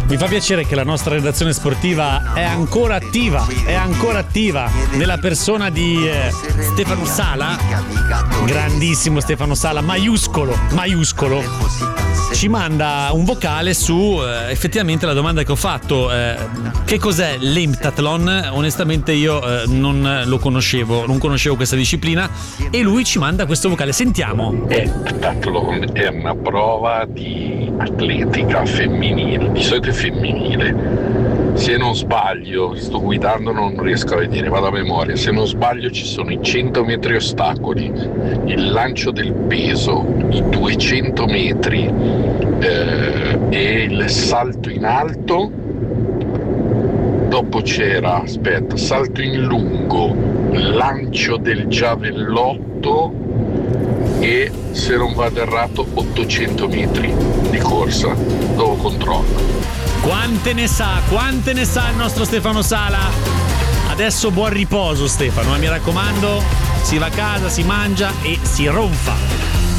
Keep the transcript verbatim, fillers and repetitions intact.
Mi fa piacere che la nostra redazione sportiva è ancora attiva, è ancora attiva nella persona di eh, Stefano Sala, grandissimo Stefano Sala, maiuscolo, maiuscolo. Ci manda un vocale su eh, effettivamente la domanda che ho fatto, eh, che cos'è l'emptathlon? Onestamente io eh, non lo conoscevo, non conoscevo questa disciplina e lui ci manda questo vocale, sentiamo. Emptathlon è una prova di atletica femminile, di solito è femminile. Se non sbaglio, sto guidando, non riesco a vedere, vado a memoria, se non sbaglio ci sono i cento metri ostacoli, il lancio del peso, i duecento metri eh, e il salto in alto. Dopo c'era, aspetta, salto in lungo, lancio del giavellotto e, se non vado errato, ottocento metri di corsa. Dopo controllo. Quante ne sa, quante ne sa il nostro Stefano Sala? Adesso buon riposo Stefano, eh, mi raccomando, si va a casa, si mangia e si ronfa.